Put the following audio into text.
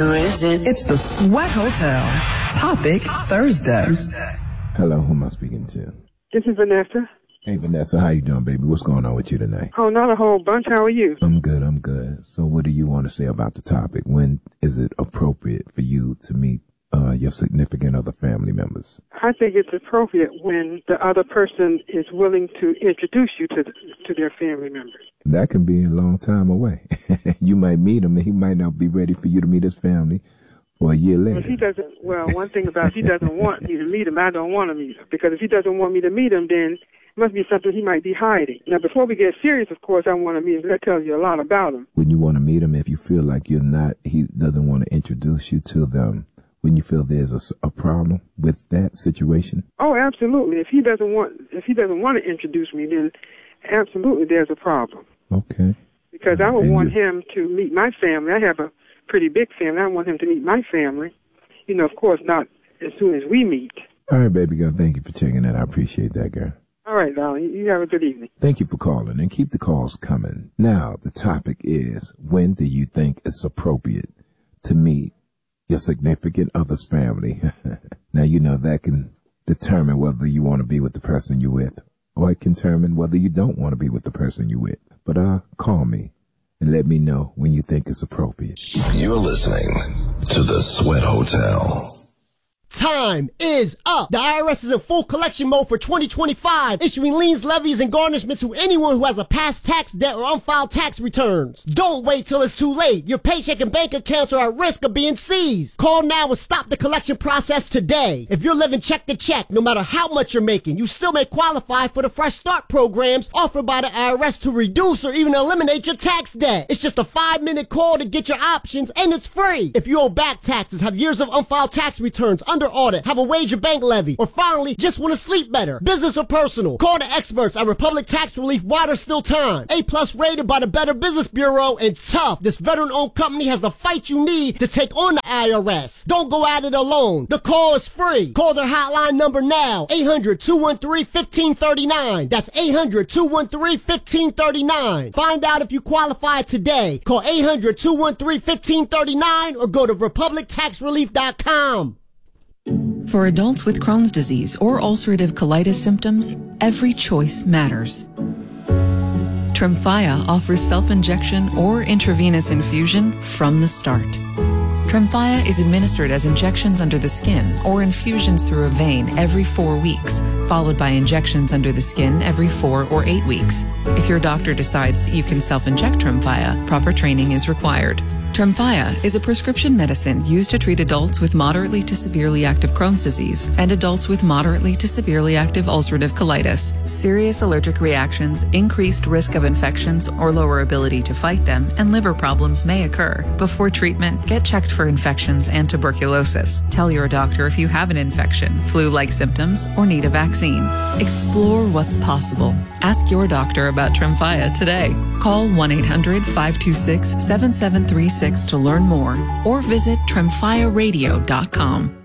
Who is it? It's the Sweat Hotel. Topic Thursday. Hello, who am I speaking to? This is Vanessa. Hey, Vanessa, how you doing, baby? What's going on with you tonight? Oh, not a whole bunch. How are you? I'm good. So what do you want to say about the topic? When is it appropriate for you to meet your significant other family members? I think it's appropriate when the other person is willing to introduce you to their family members. That can be a long time away. You might meet him, and he might not be ready for you to meet his family for a year later. If he doesn't, one thing about if he doesn't want me to meet him, I don't want to meet him. Because if he doesn't want me to meet him, then it must be something he might be hiding. Now, before we get serious, of course, I want to meet him. That tells you a lot about him. When you want to meet him, if you feel like he doesn't want to introduce you to them, when you feel there's a problem with that situation? Oh, absolutely. If he doesn't want to introduce me, then absolutely there's a problem. Okay. Because I would want him to meet my family. I have a pretty big family. I want him to meet my family. You know, of course, not as soon as we meet. All right, baby girl. Thank you for checking that. I appreciate that, girl. All right, darling. You have a good evening. Thank you for calling, and keep the calls coming. Now, the topic is, when do you think it's appropriate to meet your significant other's family? Now, you know that can determine whether you want to be with the person you're with, or it can determine whether you don't want to be with the person you're with. But call me and let me know when you think it's appropriate. You're listening to the Sweat Hotel. Time is up. The IRS is in full collection mode for 2025, issuing liens, levies, and garnishments to anyone who has a past tax debt or unfiled tax returns. Don't wait till it's too late. Your paycheck and bank accounts are at risk of being seized. Call now and stop the collection process today. If you're living check to check, no matter how much you're making, you still may qualify for the Fresh Start programs offered by the IRS to reduce or even eliminate your tax debt. It's just a 5-minute call to get your options, and it's free. If you owe back taxes, have years of unfiled tax returns, under audit, have a wage or bank levy, or finally just want to sleep better, business or personal, call the experts at Republic Tax Relief while there's still time. A+ rated by the Better Business Bureau, and tough. This veteran-owned company has the fight you need to take on the IRS. Don't go at it alone. The call is free. Call their hotline number now, 800-213-1539. That's 800-213-1539. Find out if you qualify today. Call 800-213-1539 or go to republictaxrelief.com. For adults with Crohn's disease or ulcerative colitis symptoms, every choice matters. Tremfya offers self-injection or intravenous infusion from the start. Tremfya is administered as injections under the skin or infusions through a vein every 4 weeks, followed by injections under the skin every 4 or 8 weeks. If your doctor decides that you can self-inject Tremfya, proper training is required. Tremfya is a prescription medicine used to treat adults with moderately to severely active Crohn's disease and adults with moderately to severely active ulcerative colitis. Serious allergic reactions, increased risk of infections or lower ability to fight them, and liver problems may occur. Before treatment, get checked for infections and tuberculosis. Tell your doctor if you have an infection, flu-like symptoms, or need a vaccine. Explore what's possible. Ask your doctor about Tremfya today. Call 1-800-526-7736 to learn more, or visit tremfyaradio.com.